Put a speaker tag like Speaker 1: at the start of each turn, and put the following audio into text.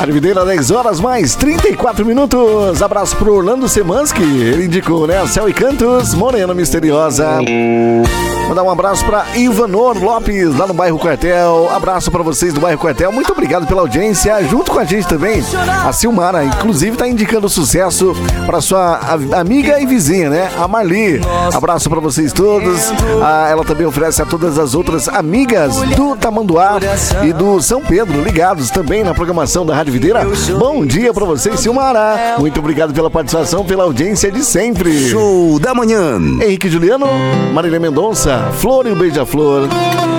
Speaker 1: Rádio Videira, 10 horas mais 34 minutos. Abraço pro Orlando Semanski, ele indicou, né? Céu e Cantos, Morena Misteriosa. Mandar um abraço pra Ivanor Lopes, lá no bairro Quartel. Abraço pra vocês do bairro Quartel. Muito obrigado pela audiência. Junto com a gente também, a Silmara, inclusive, tá indicando sucesso pra sua amiga e vizinha, né? A Marli. Abraço pra vocês todos. Ela também oferece a todas as outras amigas do Tamanduá e do São Pedro, ligados também na programação da Rádio Videira. Bom dia pra vocês, Silmara. Muito obrigado pela participação, pela audiência de sempre.
Speaker 2: Show da manhã.
Speaker 1: Henrique Juliano, Marília Mendonça, Flor e o Beija-Flor.